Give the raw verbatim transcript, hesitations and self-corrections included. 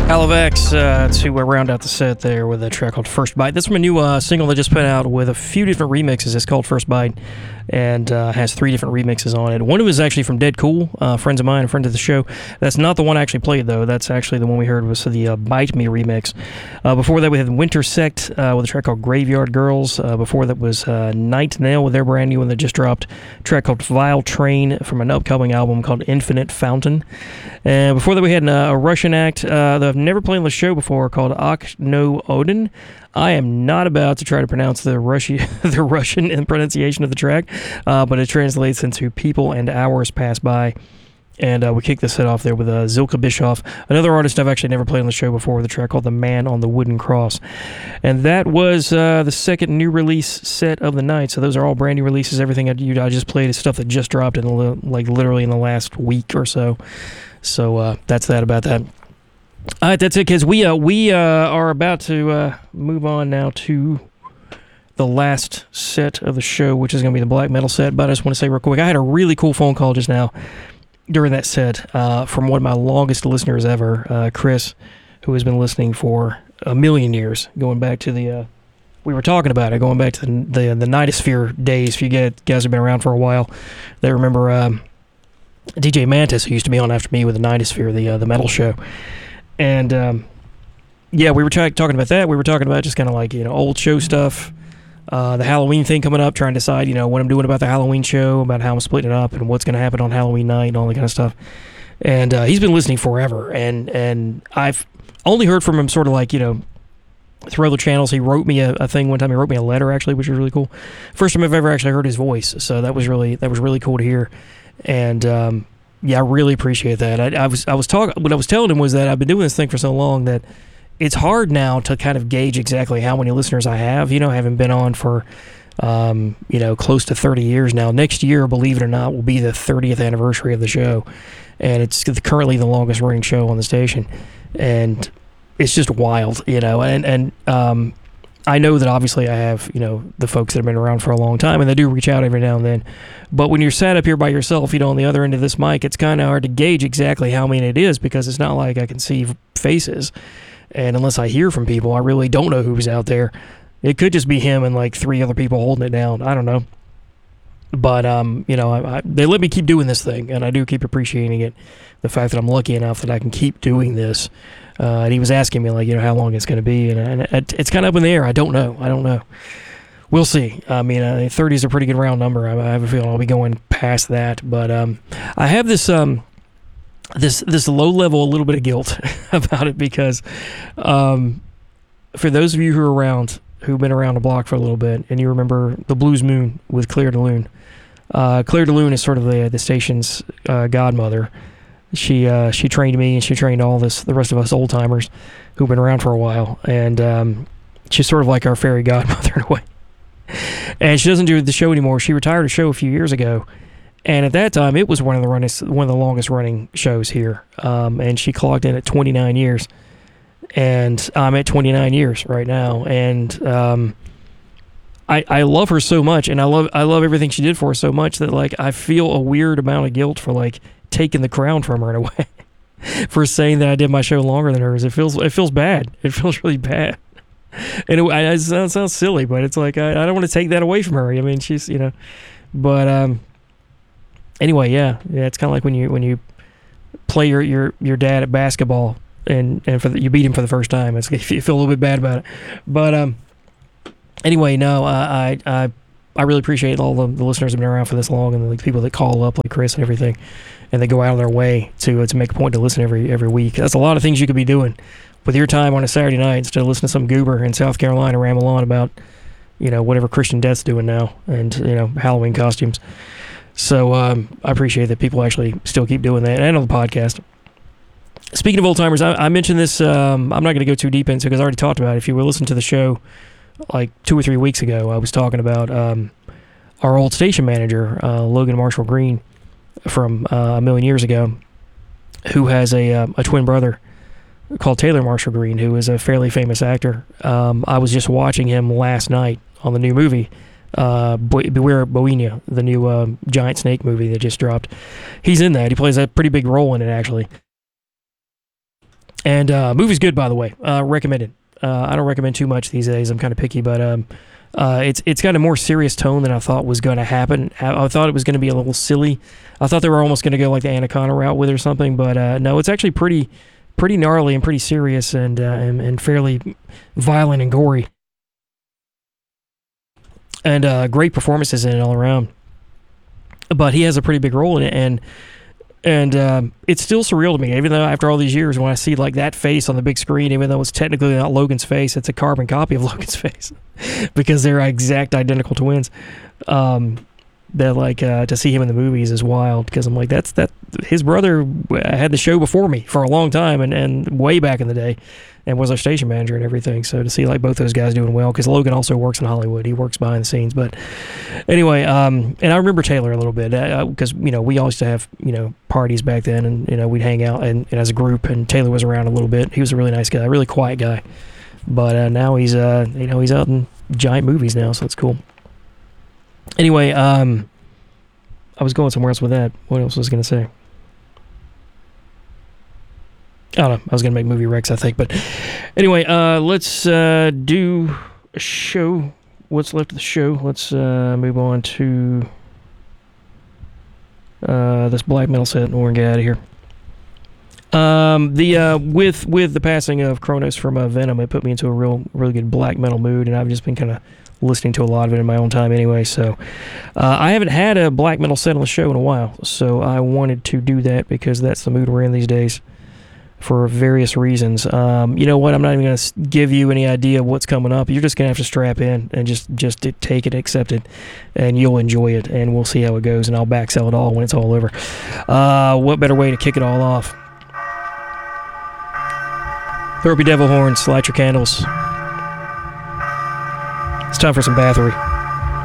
Halifax uh, to uh, round out the set there with a track called First Bite. That's from a new uh, single they just put out with a few different remixes. It's called First Bite and uh, has three different remixes on it. One of them is actually from Dead Cool, uh, friends of mine, a friend of the show. That's not the one I actually played, though. That's actually the one we heard was the uh, Bite Me remix. Uh, before that, we had Winter Sect uh, with a track called Graveyard Girls. Uh, before that was uh, Night Nail with their brand new one that just dropped, a track called Vile Train from an upcoming album called Infinite Fountain. And before that, we had uh, a Russian act uh, that I've never played on the show before called Ak No Odin. I am not about to try to pronounce the Russian the Russian pronunciation of the track, uh, but it translates into People and Hours Pass By. And uh, we kicked the set off there with uh, Zilka Bischoff, another artist I've actually never played on the show before, with a track called The Man on the Wooden Cross. And that was uh, the second new release set of the night. So those are all brand new releases. Everything I, you, I just played is stuff that just dropped in the, like literally in the last week or so. So uh, that's that about that. All right, that's it, kids. We uh, we uh, are about to uh, move on now to the last set of the show, which is going to be the black metal set. But I just want to say real quick, I had a really cool phone call just now during that set uh, from one of my longest listeners ever, uh, Chris, who has been listening for a million years, going back to the. Uh, we were talking about it, going back to the the, the Nightosphere days. If you get, guys have been around for a while, they remember um, D J Mantis, who used to be on after me with the Nightosphere, the uh, the metal show. And, um, yeah, we were tra- talking about that. We were talking about just kind of like, you know, old show stuff, uh, the Halloween thing coming up, trying to decide, you know, what I'm doing about the Halloween show, about how I'm splitting it up and what's going to happen on Halloween night and all that kind of stuff. And uh, he's been listening forever. And, and I've only heard from him sort of like, you know, through other channels. He wrote me a, a thing one time. He wrote me a letter, actually, which was really cool. First time I've ever actually heard his voice. So that was really, that was really cool to hear. And, um, yeah, I really appreciate that. I, I was I was talking. What I was telling him was that I've been doing this thing for so long that it's hard now to kind of gauge exactly how many listeners I have. You know, having been on for um, you know close to thirty years now. Next year, believe it or not, will be the thirtieth anniversary of the show, and it's currently the longest running show on the station, and it's just wild, you know. And and um, I know that obviously I have, you know, the folks that have been around for a long time, and they do reach out every now and then. But when you're sat up here by yourself, you know, on the other end of this mic, it's kind of hard to gauge exactly how many it is, because it's not like I can see faces. And unless I hear from people, I really don't know who's out there. It could just be him and like three other people holding it down. I don't know. But, um, you know, I, I, they let me keep doing this thing, and I do keep appreciating it. The fact that I'm lucky enough that I can keep doing this. Uh, and he was asking me, like, you know, how long it's going to be. And, and it, it's kind of up in the air. I don't know. I don't know. We'll see. I mean, uh, thirty is a pretty good round number. I, I have a feeling I'll be going past that. But um, I have this um, this this low level, a little bit of guilt about it, because um, for those of you who are around, who've been around the block for a little bit, and you remember the Blues Moon with Claire de Lune. Uh, Claire de Lune is sort of the the station's uh, godmother. She uh, she trained me, and she trained all this the rest of us old timers who've been around for a while, and um, she's sort of like our fairy godmother in a way. And she doesn't do the show anymore. She retired a show a few years ago, and at that time it was one of the runnest, one of the longest running shows here. Um, and she clocked in at twenty-nine years, and I'm at twenty-nine years right now. And um, I I love her so much, and I love I love everything she did for us so much that like I feel a weird amount of guilt for like taking the crown from her in a way, for saying that I did my show longer than hers. It feels it feels bad. It feels really bad. And it, I, it sounds, sounds silly, but it's like I, I don't want to take that away from her. I mean, she's, you know, but um, anyway, yeah, yeah. It's kind of like when you when you play your, your, your dad at basketball, and and for the, you beat him for the first time. It's, you feel a little bit bad about it. But um, anyway, no, I I I, I really appreciate all the, the listeners who've been around for this long, and the people that call up like Chris and everything, and they go out of their way to to make a point to listen every every week. That's a lot of things you could be doing with your time on a Saturday night, instead of listening to some goober in South Carolina ramble on about, you know, whatever Christian Death's doing now, and, you know, Halloween costumes. So um, I appreciate that people actually still keep doing that, and on the podcast. Speaking of old timers, I, I mentioned this, um, I'm not going to go too deep into it because I already talked about it. If you were listening to the show like two or three weeks ago, I was talking about um, our old station manager, uh, Logan Marshall Green, from uh, a million years ago, who has a, uh, a twin brother called Taylor Marshall Green, who is a fairly famous actor. Um, I was just watching him last night on the new movie, uh, Beware Bohemia, the new uh, giant snake movie that just dropped. He's in that. He plays a pretty big role in it, actually. And uh, movie's good, by the way. Uh, recommended. Uh, I don't recommend too much these days. I'm kind of picky, but um, uh, it's it's got a more serious tone than I thought was going to happen. I, I thought it was going to be a little silly. I thought they were almost going to go like the Anaconda route with it or something, but uh, no, it's actually pretty pretty gnarly and pretty serious and, uh, and and fairly violent and gory. And uh, great performances in it all around. But he has a pretty big role in it, and and um, it's still surreal to me, even though after all these years, when I see like that face on the big screen, even though it's technically not Logan's face, it's a carbon copy of Logan's face, because they're exact identical twins. Um, that like uh, to see him in the movies is wild, because I'm like, that's that his brother had the show before me for a long time, and, and way back in the day, and was our station manager and everything. So to see like both those guys doing well, because Logan also works in Hollywood, he works behind the scenes. But anyway, um, and I remember Taylor a little bit, because uh, you know we all used to have you know parties back then, and you know we'd hang out and, and as a group, and Taylor was around a little bit. He was a really nice guy, a really quiet guy, but uh, now he's uh you know he's out in giant movies now, so it's cool. Anyway, um, I was going somewhere else with that. What else was I going to say? I don't know. I was going to make movie Rex, I think. But anyway, uh, let's uh, do a show. What's left of the show? Let's uh, move on to uh, this black metal set, and we're going to get out of here. Um, the uh, with with the passing of Kronos from uh, Venom, it put me into a real really good black metal mood, and I've just been kind of listening to a lot of it in my own time anyway. So uh, I haven't had a black metal set on the show in a while, so I wanted to do that because that's the mood we're in these days for various reasons. Um, you know what? I'm not even going to give you any idea of what's coming up. You're just going to have to strap in and just just take it, accept it, and you'll enjoy it, and we'll see how it goes, and I'll back sell it all when it's all over. Uh, what better way to kick it all off? Throw up your devil horns, light your candles. It's time for some Bathory.